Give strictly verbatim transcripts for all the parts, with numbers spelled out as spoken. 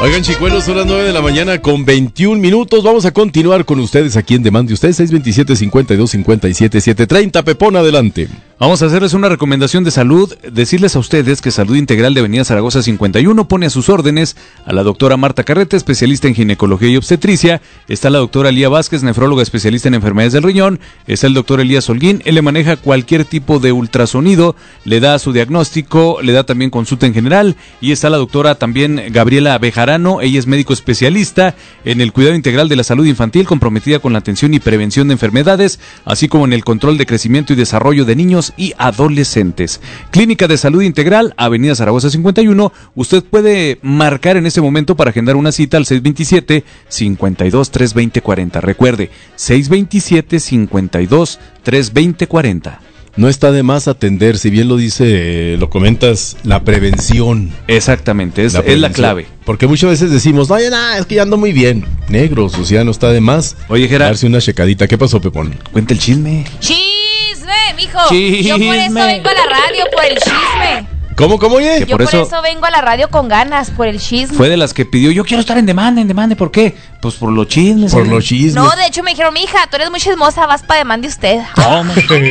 Oigan, chicuelos, son las nueve de la mañana con veintiún minutos. Vamos a continuar con ustedes aquí en Demande Usted, seis dos siete, cinco dos, cinco siete, siete tres cero. Pepón, adelante. Vamos a hacerles una recomendación de salud, decirles a ustedes que Salud Integral de Avenida Zaragoza cincuenta y uno pone a sus órdenes a la doctora Marta Carrete, especialista en ginecología y obstetricia, está la doctora Lía Vázquez, nefróloga especialista en enfermedades del riñón, está el doctor Elías Holguín, él le maneja cualquier tipo de ultrasonido, le da su diagnóstico, le da también consulta en general, y está la doctora también Gabriela Bejarano, ella es médico especialista en el cuidado integral de la salud infantil, comprometida con la atención y prevención de enfermedades, así como en el control de crecimiento y desarrollo de niños y adolescentes. Clínica de Salud Integral, Avenida Zaragoza cincuenta y uno. Usted puede marcar en este momento para agendar una cita al seis dos siete, cinco dos, tres dos cero cuatro cero. Recuerde, seis dos siete, cinco dos, tres dos cero cuatro cero. No está de más atender, si bien lo dice, eh, lo comentas, la prevención. Exactamente, es la, es la clave. Porque muchas veces decimos, no, ya nada, es que ya ando muy bien. Negros, o sea, no está de más. Oye, Gerard, darse una checadita. ¿Qué pasó, Pepón? Cuenta el chisme. ¡Chisme, mijo! Chisme. Yo por eso vengo a la radio, por el chisme. ¿Cómo, cómo, oye? Yo por, por eso, eso vengo a la radio con ganas, por el chisme. Fue de las que pidió, yo quiero estar en demanda, en demanda, ¿por qué? Pues por los chismes. Por los chismes. No, de hecho me dijeron, mija, tú eres muy chismosa, vas para demande usted. Toma.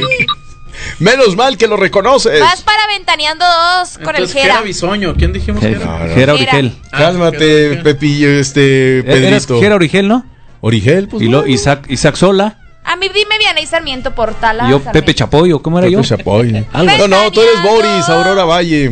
Menos mal que lo reconoces. Vas para Ventaneando dos con entonces, el Jera. Jera Bisoño, ¿quién dijimos que era? No, no. Jera Origel. Ah, Cálmate, Jera Pepillo, este, Pedrito. Jera Origel, ¿no? Origel, pues. Y no. lo, Isaac, Isaac Sola. A mí dime Vianey Sarmiento Portala. Y yo, Pepe Chapoyo, ¿cómo era Pepe yo? Chapoy. Algo. No, no, tú eres Boris, Aurora Valle.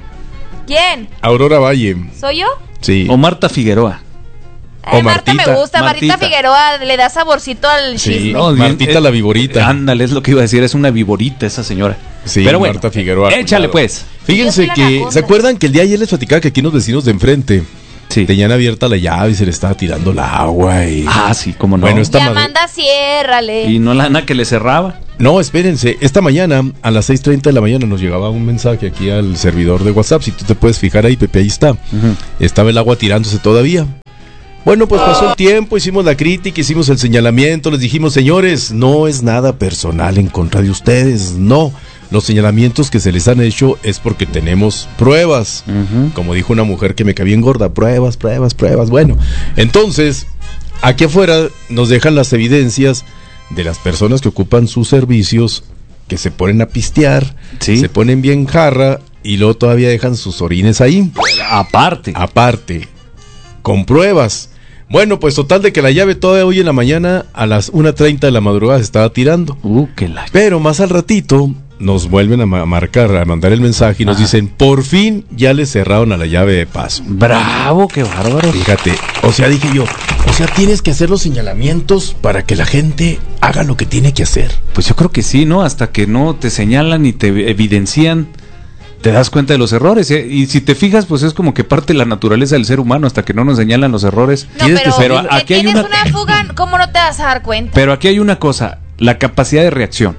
¿Quién? Aurora Valle. ¿Soy yo? Sí. O Marta Figueroa. Ay, O Marta Martita. me gusta, Martita. Martita Figueroa le da saborcito al Sí, chisme. No, Martita bien, la eh, viborita. Ándale, es lo que iba a decir, es una viborita esa señora. Sí, pero bueno, Marta Figueroa. échale cuidado. pues. Fíjense Yo soy la que, Anaconda. ¿se acuerdan que el día de ayer les platicaba que aquí unos vecinos de enfrente Sí. tenían abierta la llave y se le estaba tirando el agua y... Ah, sí, cómo no. Bueno, esta Y madre- Amanda, ciérrale. Y no la Ana que le cerraba. No, espérense, esta mañana a las seis treinta de la mañana nos llegaba un mensaje aquí al servidor de WhatsApp, si tú te puedes fijar ahí, Pepe, ahí está. Uh-huh. Estaba el agua tirándose todavía. Bueno, pues pasó el tiempo, hicimos la crítica, hicimos el señalamiento, les dijimos, señores, no es nada personal en contra de ustedes, no. Los señalamientos que se les han hecho es porque tenemos pruebas. Uh-huh. Como dijo una mujer que me cabía en gorda, pruebas, pruebas, pruebas. Bueno, entonces, aquí afuera nos dejan las evidencias de las personas que ocupan sus servicios, que se ponen a pistear, Sí. se ponen bien jarra y luego todavía dejan sus orines ahí. Aparte. Aparte, con pruebas. Bueno, pues total de que la llave todavía hoy en la mañana a las una treinta de la madrugada se estaba tirando. Uh, que la... Pero más al ratito nos vuelven a ma- marcar, a mandar el mensaje y nos Ajá. dicen, por fin ya le cerraron a la llave de paso. Bravo, qué bárbaro. Fíjate, o sea, dije yo, o sea, tienes que hacer los señalamientos para que la gente haga lo que tiene que hacer. Pues yo creo que sí, ¿no? Hasta que no te señalan y te evidencian, te das cuenta de los errores. ¿eh? Y si te fijas, pues es como que parte de la naturaleza del ser humano, hasta que no nos señalan los errores. No, Tienes que pero, ser- Pero si aquí hay tienes una- una... fuga, ¿cómo no te vas a dar cuenta? Pero aquí hay una cosa, la capacidad de reacción.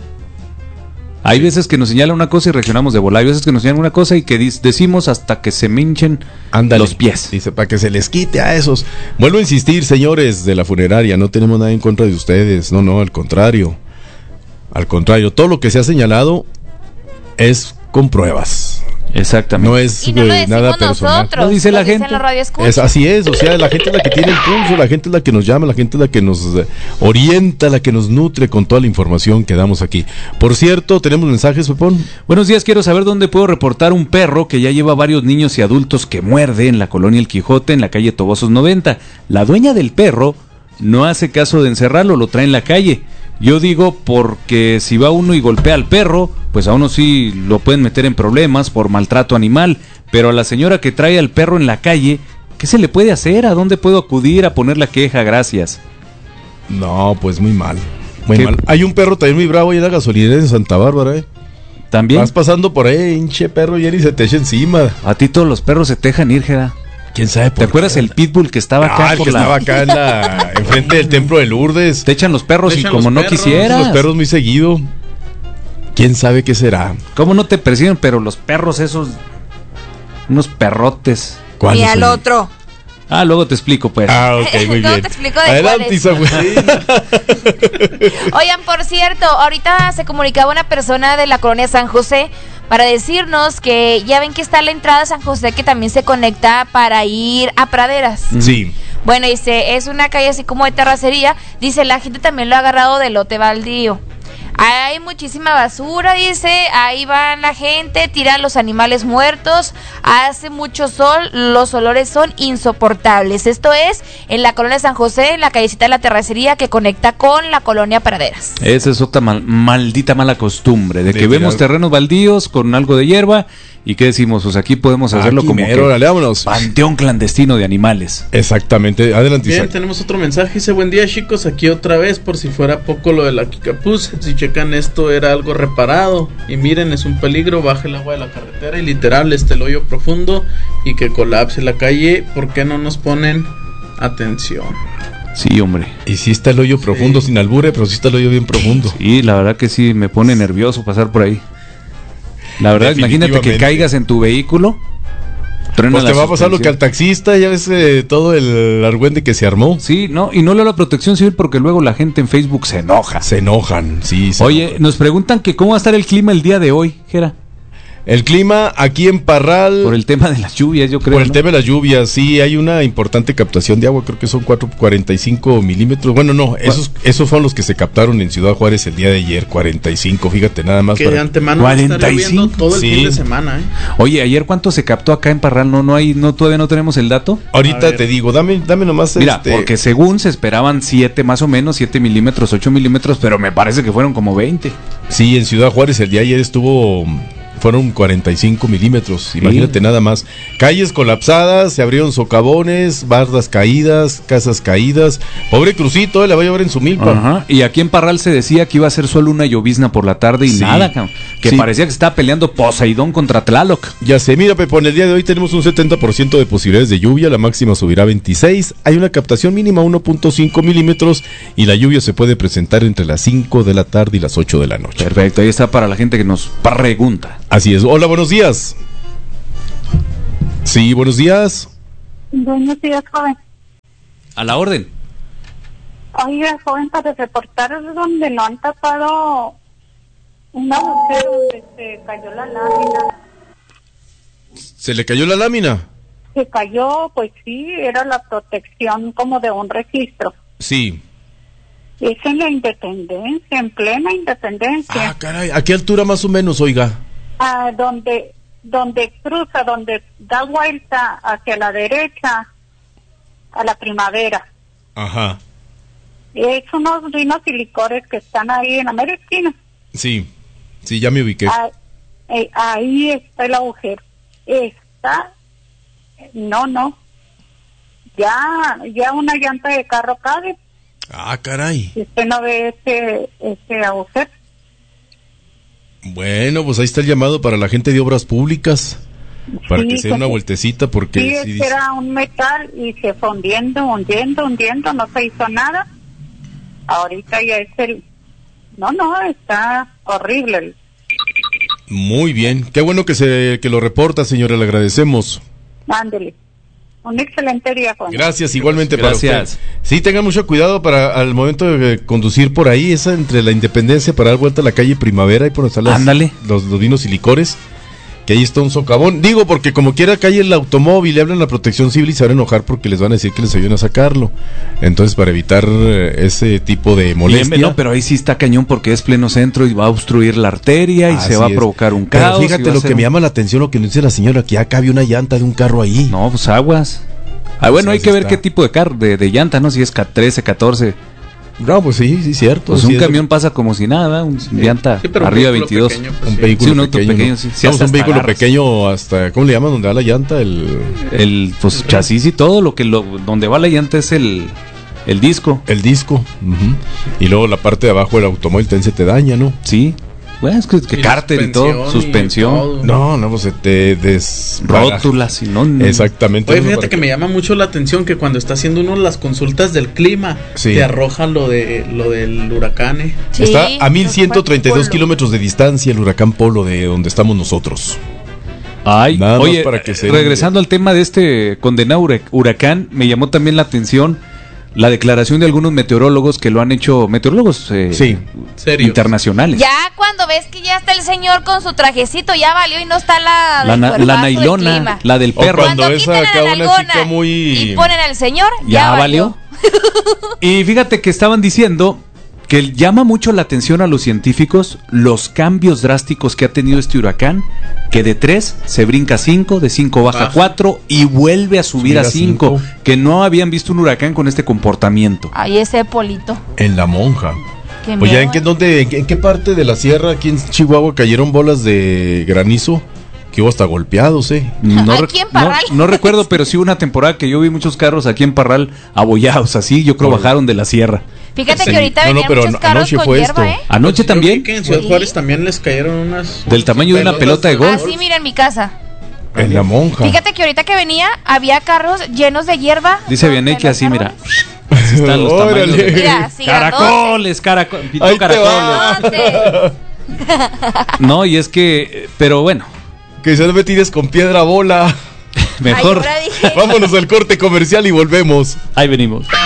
Hay veces que nos señalan una cosa y reaccionamos de bola. Hay veces que nos señalan una cosa y que dis- decimos hasta que se me hinchen Ándale. los pies. Dice, para que se les quite a esos. Vuelvo a insistir, señores de la funeraria, no tenemos nada en contra de ustedes. No, no, al contrario. Al contrario, todo lo que se ha señalado es con pruebas. Exactamente. No es Y no lo eh, nada decimos personal. nosotros. Lo dice la dicen gente. los radioescuchas. Es, así es, o sea, la gente es la que tiene el pulso, la gente es la que nos llama, la gente es la que nos eh, orienta, la que nos nutre con toda la información que damos aquí. Por cierto, ¿tenemos mensajes, Pepón? Buenos días, quiero saber dónde puedo reportar un perro que ya lleva varios niños y adultos que muerde en la colonia El Quijote, en la calle Tobosos noventa. La dueña del perro no hace caso de encerrarlo, lo trae en la calle. Yo digo porque si va uno y golpea al perro, pues a uno sí lo pueden meter en problemas por maltrato animal, pero a la señora que trae al perro en la calle, ¿qué se le puede hacer? ¿A dónde puedo acudir a poner la queja? Gracias. No, pues muy mal. Muy ¿Qué? mal. Hay un perro también muy bravo ahí en la gasolinera en Santa Bárbara, ¿eh? También, Vas pasando por ahí, hinche perro, y él y se te echa encima. a ti todos los perros se te dejan ir, Jera. ¿Quién sabe por ¿Te acuerdas qué? el pitbull que estaba acá Ah, el por que la... estaba acá en la... enfrente del templo de Lourdes. Te echan los perros Te y echan como los no perros. quisieras. Los perros muy seguido. ¿Quién sabe qué será? ¿Cómo no te persiguen? Pero los perros esos... Unos perrotes. ¿Cuál Y es al el- otro. Ah, luego te explico, pues. Ah, ok, muy No, bien. te explico de Adelante, cuáles. Isabuelina. Oigan, por cierto, ahorita se comunicaba una persona de la colonia San José para decirnos que ya ven que está la entrada a San José que también se conecta para ir a praderas. Sí. Bueno, dice, es una calle así como de terracería. Dice, la gente también lo ha agarrado de lote baldío. Hay muchísima basura, dice, ahí van la gente, tiran los animales muertos, hace mucho sol, los olores son insoportables. Esto es en la colonia San José, en la callecita de la terracería que conecta con la colonia Praderas. Esa es otra mal, maldita mala costumbre, de, de que tirar. Vemos terrenos baldíos con algo de hierba. ¿Y qué decimos? Pues aquí podemos hacerlo aquí como mero, que dale, vámonos. Panteón clandestino de animales. Exactamente, adelante. Bien, Isaac. Tenemos otro mensaje, dice, buen día chicos, aquí otra vez, por si fuera poco lo de la Kikapuz, si checan esto era algo reparado, y miren, es un peligro, baja el agua de la carretera, y literal, este el hoyo profundo, y que colapse la calle, ¿por qué no nos ponen atención? Sí, hombre. Y sí está el hoyo profundo, sí. Sin albure, pero sí está el hoyo bien profundo. Sí, la verdad que sí, me pone nervioso pasar por ahí. La verdad, imagínate que caigas en tu vehículo. Pues te va a pasar lo que al taxista, ya ves eh, todo el argüende que se armó. Sí, no, y no le da la protección civil porque luego la gente en Facebook se enoja. Se enojan, sí. Se Oye, enojan. Nos preguntan que cómo va a estar el clima el día de hoy, Jera. El clima aquí en Parral... Por el tema de las lluvias, yo creo. Por el ¿no? tema de las lluvias, sí, hay una importante captación de agua, creo que son cuatro, cuarenta y cinco milímetros. Bueno, no, esos, esos fueron los que se captaron en Ciudad Juárez el día de ayer, cuarenta y cinco, fíjate nada más. Que para... de antemano cuarenta y cinco está todo el sí. fin de semana, ¿eh? Oye, ayer cuánto se captó acá en Parral, no, no hay, no, todavía no tenemos el dato. Ahorita te digo, dame, dame nomás. Mira, este... porque según se esperaban siete más o menos, siete milímetros, ocho milímetros, pero me parece que fueron como veinte. Sí, en Ciudad Juárez el día de ayer estuvo... Fueron cuarenta y cinco milímetros, imagínate sí. Nada más. Calles colapsadas, se abrieron socavones, bardas caídas, casas caídas. Pobre Crucito, eh, la va a llevar en su milpa. Ajá. Y aquí en Parral se decía que iba a ser solo una llovizna por la tarde y sí. nada, que sí. parecía que estaba peleando Poseidón contra Tlaloc. Ya sé, mira, Pepe, en el día de hoy tenemos un setenta por ciento de posibilidades de lluvia, la máxima subirá a veintiséis. Hay una captación mínima uno punto cinco milímetros y la lluvia se puede presentar entre las cinco de la tarde y las ocho de la noche. Perfecto, ahí está para la gente que nos pregunta. Así es. Hola, buenos días. Sí, buenos días. Buenos días, joven. A la orden. Oiga, joven, para reportar es donde no han tapado un agujero donde se cayó la lámina. ¿Se le cayó la lámina? Se cayó, pues sí, era la protección como de un registro. Sí. Es en la Independencia, en plena Independencia. Ah, caray, ¿a qué altura más o menos, oiga? Ah, donde, donde cruza, donde da vuelta hacia la derecha, a la Primavera. Ajá. Es unos vinos y licores que están ahí en la mera esquina. Sí, sí, ya me ubiqué. Ah, eh, ahí está el agujero. Está, no, no, ya, ya una llanta de carro cabe. Ah, caray. Si usted no ve ese, ese agujero. Bueno, pues ahí está el llamado para la gente de obras públicas, para sí, que se dé una vueltecita, porque... Sí, sí es que era un metal y se fue hundiendo, hundiendo, hundiendo, no se hizo nada. Ahorita ya es el... No, no, está horrible. Muy bien, qué bueno que se que lo reporta, señora, le agradecemos. Ándele. Un excelente día, Juan. Gracias, igualmente. Gracias. Para usted. Sí, tengan mucho cuidado para al momento de conducir por ahí, esa entre la Independencia para dar vuelta a la calle Primavera y por donde están las, Ándale. Los, los vinos y licores, que ahí está un socavón. Digo, porque como quiera cae el automóvil, le hablan a la protección civil y se van a enojar porque les van a decir que les ayuden a sacarlo. Entonces, para evitar eh, ese tipo de molestia. No, pero ahí sí está cañón porque es pleno centro y va a obstruir la arteria y Así se va es. a provocar un Pero caos. fíjate lo que me llama la atención, lo que nos dice la señora, que ya cabe una llanta de un carro ahí. No, pues aguas. Ah, bueno, Sí, hay que ver está. qué tipo de carro, de, de llanta, ¿no? Si es trece, catorce. No, pues sí, sí, cierto. Pues sí, un es- camión pasa como si nada, un llanta Sí, pero un arriba vehículo veintidós. pequeño, pues, Un sí. vehículo Sí, un auto pequeño, pequeño, ¿no? sí. Sí, Vamos, hasta un vehículo agarras. pequeño hasta, ¿cómo le llaman? Donde va la llanta, el, El pues chasis y todo, lo que lo donde va la llanta es el el disco. el disco. Ujú. Y luego la parte de abajo del automóvil también se te daña, ¿no? Sí. Bueno, es que, que Y cárter y todo, suspensión y suspensión, todo. No, no, pues se te des... rótulas y no. no. Exactamente. Oye, ¿no? fíjate Para que me llama mucho la atención que cuando está haciendo uno las consultas del clima, Sí. te arroja lo de lo del huracán, ¿eh? Sí, Está a mil nos ciento treinta y dos fue kilómetros de distancia el huracán Polo de donde estamos nosotros. Ay, Nada más oye, para que se- regresando al tema de este condenado hura- huracán, me llamó también la atención la declaración de algunos meteorólogos que lo han hecho, meteorólogos eh, Sí. Serios. internacionales. Ya cuando ves que ya está el señor con su trajecito, ya valió y no está la La, del na- cuerpazo la del nailona, clima. la del O perro. cuando Cuando ves quitan acá a la una nalgona chica muy- y ponen al señor, ya, Ya valió. Y fíjate que estaban diciendo que llama mucho la atención a los científicos los cambios drásticos que ha tenido este huracán, que de tres se brinca a cinco, de cinco baja a Baja. cuatro y vuelve a subir Subir a a cinco, cinco. que no habían visto un huracán con este comportamiento. Ay, ese polito. En La Monja. Qué Oye, miedo, ¿en qué, ¿eh? dónde, en, qué, en qué parte de la sierra aquí en Chihuahua cayeron bolas de granizo? Que hubo hasta golpeados, ¿eh? No, Aquí rec- en Parral. no, no recuerdo, pero sí hubo una temporada que yo vi muchos carros aquí en Parral abollados, así, yo creo Órale. bajaron de la sierra. Fíjate Sí. que ahorita No, no, venían pero muchos ano- carros anoche con fue hierba, esto. ¿eh? Anoche Yo vi también, que en Ciudad Sí. Juárez también les cayeron unas... del tamaño de una pelotas pelota de golf. Así, mira, en mi casa. En La Monja. Fíjate que ahorita que venía, había carros llenos de hierba. Dice de Vianeche los así, mira. árboles. Así están los tamaños Órale. de- Mira, sí, Caracoles, caracoles, pintó Ahí te caracoles. va. grandote. No, y es que, pero bueno, Que se me tires con piedra bola. mejor. Ay, ahora dije, Vámonos al corte comercial y volvemos. Ahí venimos.